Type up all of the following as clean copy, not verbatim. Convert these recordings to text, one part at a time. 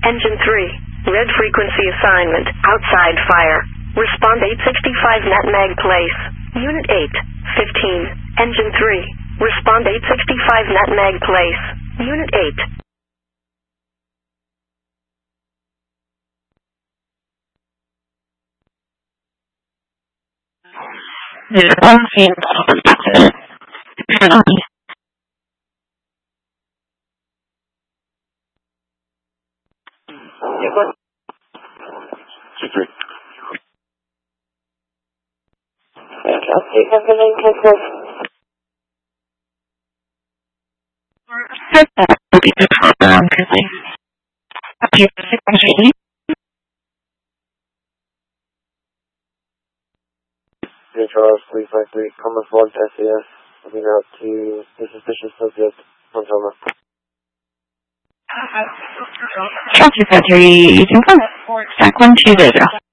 Engine 3, red frequency assignment, outside fire. Respond 865 Nutmeg Place. Unit 8, 15, Engine 3. Respond 865 Nutmeg Place. Unit 8. There's one thing Charles 353, Commerce Log SAS, moving out to the suspicious subject, Montana. Chelsea Factory, you can come. Stack 120.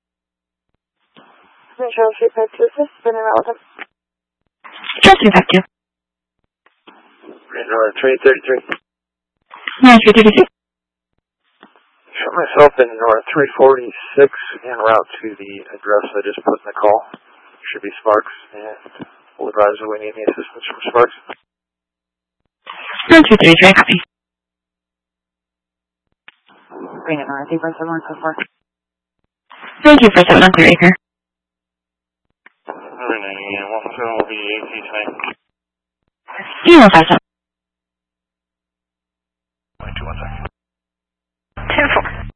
Charles 352, this has been irrelevant. Chelsea Factory. Train 33. Nice, 336. Shot myself in North 346 en route to the address I just put in the call. Should be Sparks, and we'll advise if we need any assistance from Sparks. 233, copy. Bring it, I think we're somewhere so far. Thank you for 713 Acre. Will be AC tonight. Email 57. Wait 1 second. 10-4.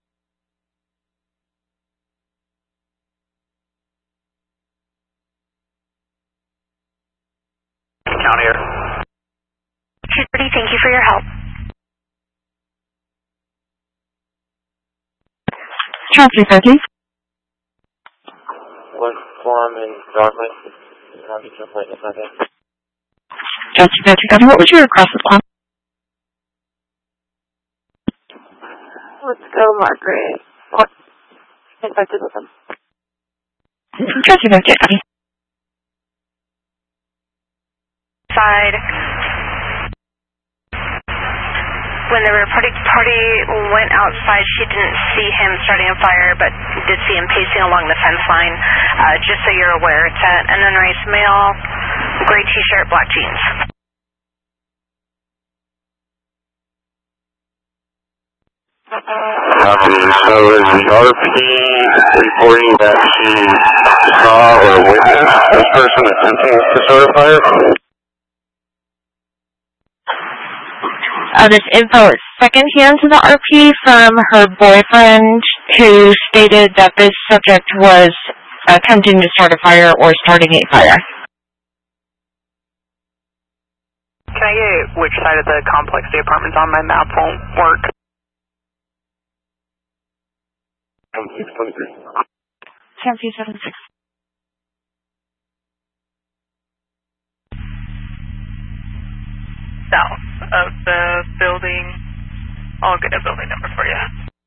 County Air. Security, thank you for your help. Chelsea Factory. One form in Dartmouth. I'll get some lightness on that. Chelsea Factory, copy. What was your request with plan? Let's go, Margaret. What? Infected with them. Chelsea Factory, copy. Side. When the reporting party went outside, she didn't see him starting a fire, but did see him pacing along the fence line. Just so you're aware, it's an unraised male, gray t-shirt, black jeans. Copy. So is the RP reporting that she saw or witnessed this person attempting to start a fire? This info is secondhand to the RP from her boyfriend, who stated that this subject was attempting to start a fire or starting a fire. Can I get which side of the complex the apartment's on? My map won't work. 623. 7276. South of the building. I'll get a building number for you.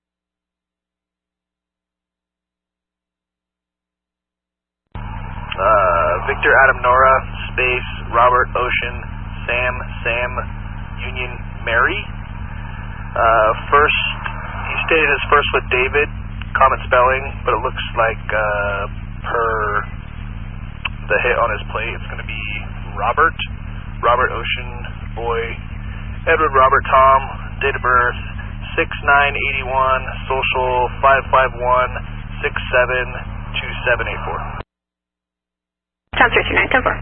Victor Adam Nora, space, Robert Ocean, Sam, Union Mary. First, he stated his first with David, common spelling, but it looks like per the hit on his plate, it's going to be Robert Ocean, boy, Edward Robert Tom, date of birth 6/9/81, social 551-672784. Sounds 39, 10-4.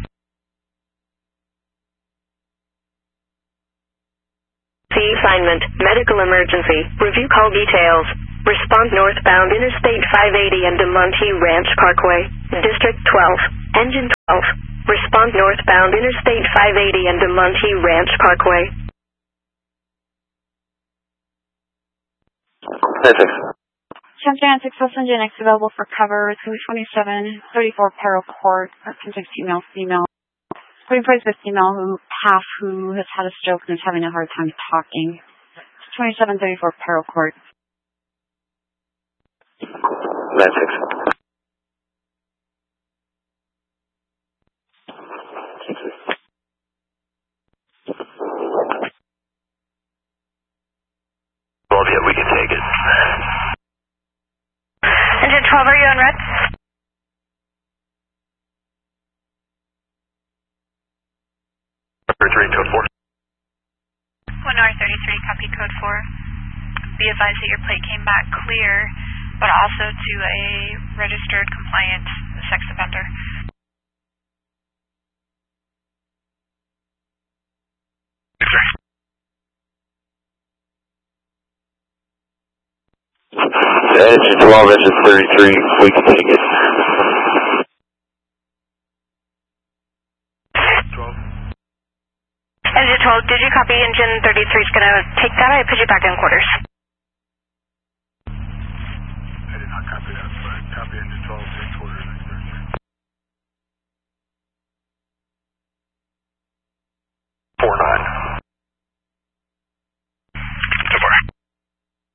Assignment, medical emergency, review call details. Respond northbound Interstate 580 and DeMonte Ranch Parkway, District 12, Engine 12. Respond northbound Interstate 580 and DeMonte Ranch Parkway. Champion 6 Engine next available for cover, 227-34 Peril Court, contact female. Putting place with female who has had a stroke and is having a hard time talking. 2734 Peril Court. 96. Well, yeah, we can take it. Engine 12, are you on red? 33, code 4. 1R33, copy code 4. Be advised that your plate came back clear, but also to a registered compliant sex offender. Engine 12, engine 33, we can take it. 12. Engine 12, did you copy engine 33 is going to take that? I put you back in quarters.